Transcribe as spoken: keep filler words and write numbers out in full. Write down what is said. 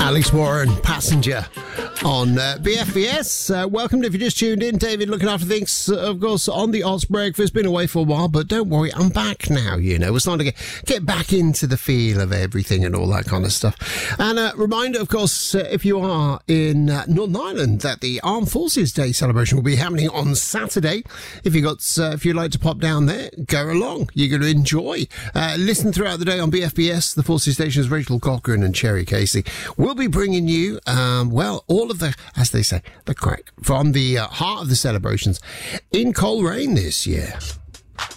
Alex Warren, Passenger on uh, B F B S. Uh, welcome if you just tuned in. David looking after things, uh, of course, on the Oz Breakfast. Been away for a while, but don't worry, I'm back now, you know. We're starting to get, get back into the feel of everything and all that kind of stuff. And a uh, reminder, of course, uh, if you are in uh, Northern Ireland, that the Armed Forces Day celebration will be happening on Saturday. If, you got, uh, if you'd like to pop down there, go along. You're going to enjoy. Uh, listen throughout the day on B F B S. The Forces Station's Rachel Cochran and Cherry Casey will be bringing you, um, well, all of the, as they say, the crack from the uh, heart of the celebrations in Coleraine this year.